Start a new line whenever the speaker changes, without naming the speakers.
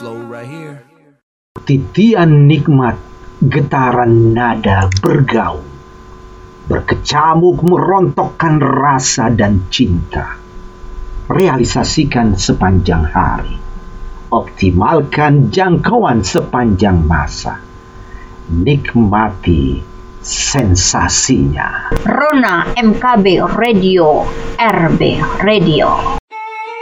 flow right here.
Titian nikmat, getaran nada bergaung, berkecamuk merontokkan rasa dan cinta. Realisasikan sepanjang hari, optimalkan jangkauan sepanjang masa. Nikmati sensasinya.
Rona MKB Radio, RB Radio.